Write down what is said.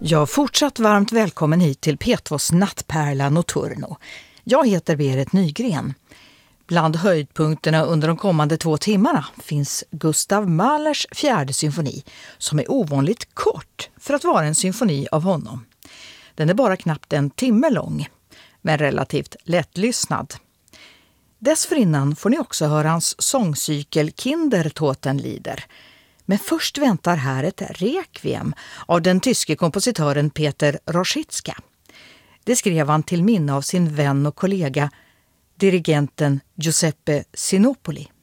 Jag fortsatt varmt välkommen hit till P2s Nattpärla Notturno. Jag heter Berit Nygren. Bland höjdpunkterna under de kommande 2 timmarna finns Gustav Mahlers 4:e symfoni, som är ovanligt kort för att vara en symfoni av honom. Den är bara knappt 1 timme lång, men relativt lättlyssnad. Dessförinnan får ni också höra hans sångcykel Kindertotenlieder. Men först väntar här ett requiem av den tyske kompositören Peter Roschitzka. Det skrev han till minne av sin vän och kollega, dirigenten Giuseppe Sinopoli.